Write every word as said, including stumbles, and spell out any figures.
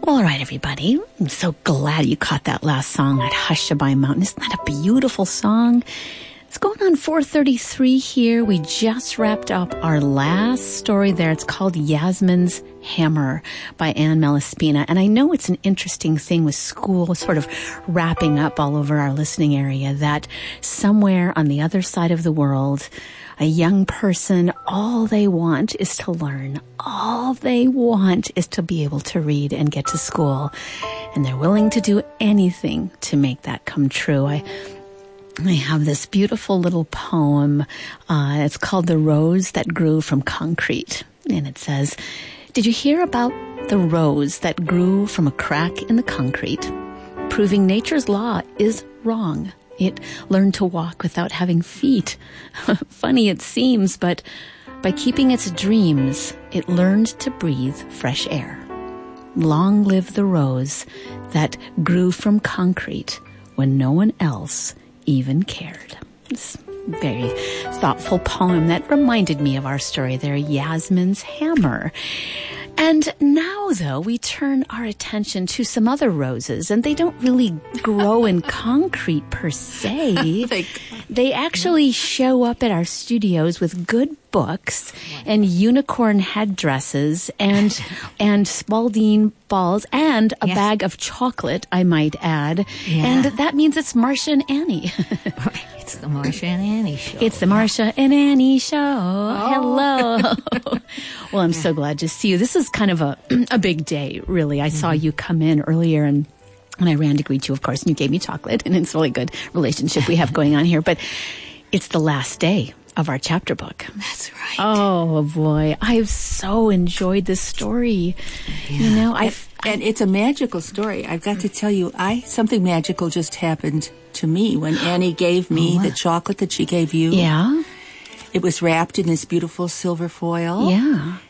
All right, everybody. I'm so glad you caught that last song at Hushabye Mountain. Isn't that a beautiful song? It's going on four thirty-three here. We just wrapped up our last story there. It's called Yasmin's Hammer by Anne Malaspina. And I know it's an interesting thing with school sort of wrapping up all over our listening area that somewhere on the other side of the world, a young person, all they want is to learn. All they want is to be able to read and get to school. And they're willing to do anything to make that come true. I I have this beautiful little poem. Uh, it's called The Rose That Grew from Concrete. And it says, did you hear about the rose that grew from a crack in the concrete? Proving nature's law is wrong. It learned to walk without having feet. Funny it seems, but by keeping its dreams, it learned to breathe fresh air. Long live the rose that grew from concrete when no one else even cared. This very thoughtful poem that reminded me of our story there, Yasmin's Hammer. And now, though, we turn our attention to some other roses, and they don't really grow in concrete per se. they, they actually show up at our studios with good books and unicorn headdresses and and Spalding balls and a yes. bag of chocolate, I might add. Yeah. And that means it's Marcia and Annie. It's the Marcia and Annie show. It's the Marcia and Annie show. Oh. Hello. Well, I'm so glad to see you. This is kind of a a big day, really. I mm-hmm. saw you come in earlier and and I ran to greet you, of course, and you gave me chocolate, and it's a really good relationship we have going on here. But it's the last day of our chapter book. That's right. Oh, boy. I've so enjoyed this story. Yeah. You know, and, I've... And it's a magical story. I've got to tell you, I something magical just happened to me when Annie gave me oh, the chocolate that she gave you. Yeah? It was wrapped in this beautiful silver foil. Yeah.